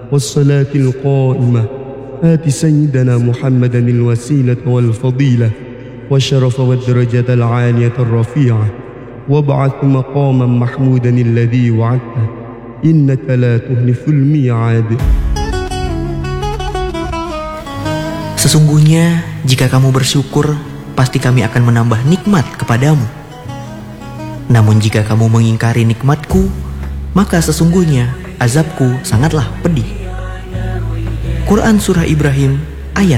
والصلاة القائمة آت سيدنا محمدا الوسيلة والفضيلة والشرف والدرجة العالية الرفيعة وابعث مقاما محمودا الذي وعدته إنك لا تخلف الميعاد. Sesungguhnya jika kamu bersyukur, pasti kami akan menambah nikmat kepadamu. Namun jika kamu mengingkari nikmatku, maka sesungguhnya azabku sangatlah pedih. Quran Surah Ibrahim